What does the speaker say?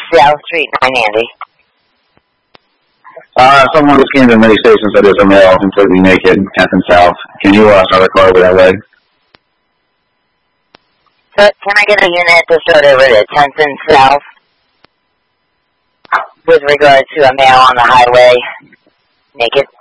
South Street, 990. Someone just came to the medic station and said there's a male completely naked, 10th and South. Can you start a car over that way? So, can I get a unit to start over to 10th and South with regard to a male on the highway, naked?